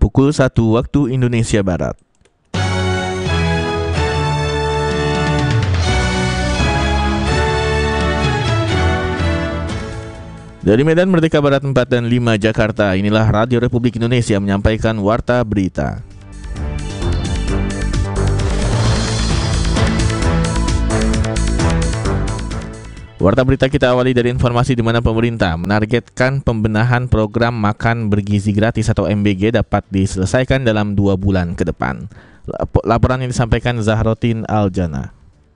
pukul 1 waktu Indonesia Barat. Dari Medan Merdeka Barat 4 dan 5 Jakarta, inilah Radio Republik Indonesia menyampaikan Warta Berita. Warta Berita kita awali dari informasi di mana pemerintah menargetkan pembenahan program makan bergizi gratis atau MBG dapat diselesaikan dalam 2 bulan ke depan. Laporan yang disampaikan Zahrotin Aljana.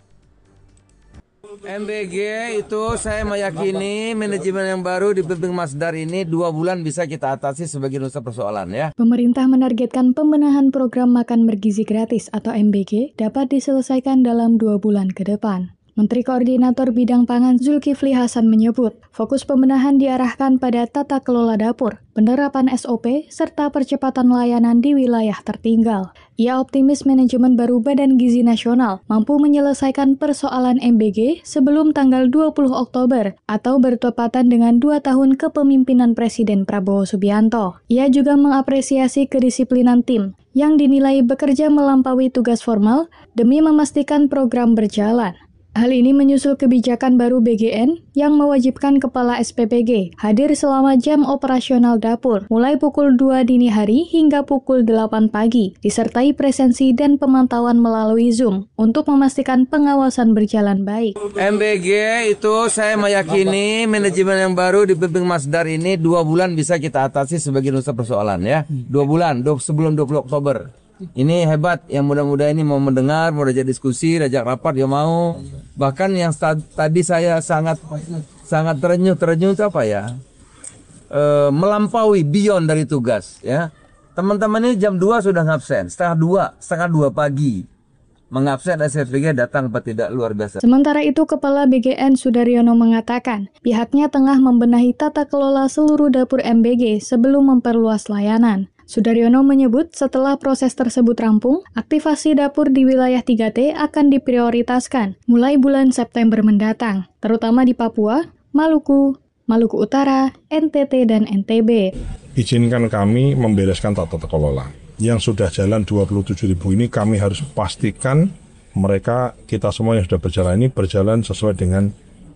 MBG itu saya meyakini manajemen yang baru dipimpin Mas Dar ini 2 bulan bisa kita atasi sebagian besar persoalan ya. Pemerintah menargetkan pembenahan program makan bergizi gratis atau MBG dapat diselesaikan dalam 2 bulan ke depan. Menteri Koordinator Bidang Pangan Zulkifli Hasan menyebut, fokus pembenahan diarahkan pada tata kelola dapur, penerapan SOP, serta percepatan layanan di wilayah tertinggal. Ia optimis manajemen baru Badan Gizi Nasional mampu menyelesaikan persoalan MBG sebelum tanggal 20 Oktober atau bertepatan dengan 2 tahun kepemimpinan Presiden Prabowo Subianto. Ia juga mengapresiasi kedisiplinan tim yang dinilai bekerja melampaui tugas formal demi memastikan program berjalan. Hal ini menyusul kebijakan baru BGN yang mewajibkan kepala SPPG hadir selama jam operasional dapur, mulai pukul 2 dini hari hingga pukul 8 pagi, disertai presensi dan pemantauan melalui Zoom untuk memastikan pengawasan berjalan baik. MBG itu saya meyakini manajemen yang baru dipimpin Mas Dar ini 2 bulan bisa kita atasi sebagian besar persoalan ya. 2 bulan, sebelum 20 Oktober. Ini hebat, yang muda-muda ini mau mendengar, mau diajak diskusi, diajak rapat, dia mau. Bahkan yang tadi saya sangat terenyuh itu apa ya? Melampaui, beyond dari tugas ya. Teman-teman ini jam 2 sudah ngabsen, setengah 2 pagi. Mengabsen SPPG datang apa tidak, luar biasa. Sementara itu, Kepala BGN Sudaryono mengatakan, pihaknya tengah membenahi tata kelola seluruh dapur MBG sebelum memperluas layanan. Sudaryono menyebut setelah proses tersebut rampung, aktivasi dapur di wilayah 3T akan diprioritaskan mulai bulan September mendatang, terutama di Papua, Maluku, Maluku Utara, NTT, dan NTB. Izinkan kami membereskan tata kelola. Yang sudah jalan 27.000 ini kami harus pastikan mereka, kita semua yang sudah berjalan ini berjalan sesuai dengan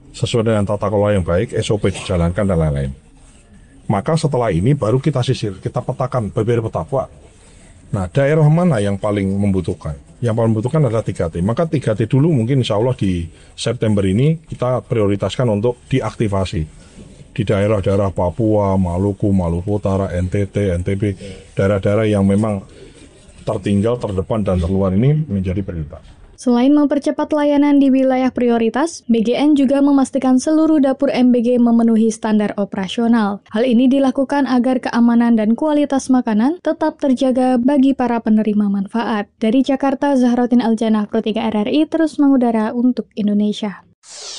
tata kelola yang baik, SOP dijalankan dan lain-lain. Maka setelah ini baru kita sisir, kita petakan beberapa peta. Nah, daerah mana yang paling membutuhkan? Yang paling membutuhkan adalah 3T. Maka 3T dulu mungkin insya Allah di September ini kita prioritaskan untuk diaktifasi. Di daerah-daerah Papua, Maluku, Maluku Utara, NTT, NTB, daerah-daerah yang memang tertinggal, terdepan, dan terluar ini menjadi prioritas. Selain mempercepat layanan di wilayah prioritas, BGN juga memastikan seluruh dapur MBG memenuhi standar operasional. Hal ini dilakukan agar keamanan dan kualitas makanan tetap terjaga bagi para penerima manfaat. Dari Jakarta, Zahrotin Aljana, Pro 3 RRI terus mengudara untuk Indonesia.